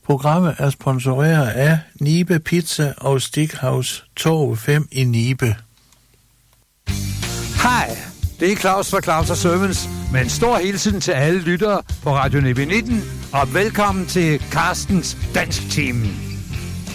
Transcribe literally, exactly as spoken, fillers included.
Programmet er sponsoreret af Nibe Pizza og Steakhouse Torv fem i Nibe. Hej, det er Claus fra Claus og Servants med en stor hilsen til alle lyttere på Radio nitten, og velkommen til Carstens Dansk Team.